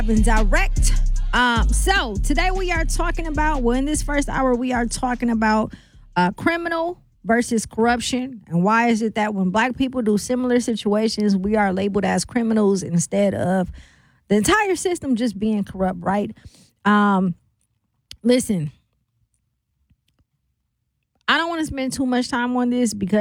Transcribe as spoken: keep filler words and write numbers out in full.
and direct. Um, so today we are talking about, well, in this first hour, we are talking about uh, criminal versus corruption. And why is it that when black people do similar situations, we are labeled as criminals instead of the entire system just being corrupt, right? Um, listen, I don't want to spend too much time on this because